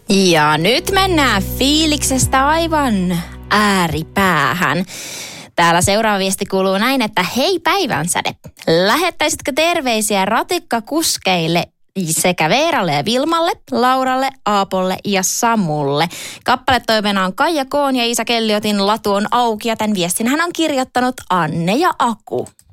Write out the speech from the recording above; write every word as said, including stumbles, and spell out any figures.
Ja nyt mennään fiiliksestä aivan ääripäähän. Täällä seuraava viesti kuuluu näin, että hei päivänsäde, lähettäisitkö terveisiä ratikkakuskeille sekä Veeralle ja Vilmalle, Lauralle, Aapolle ja Samulle. Kappaletoiveena on Kaija Koon ja Iisa Kelliotin Latu on auki ja tämän viestin hän on kirjoittanut Anne ja Aku.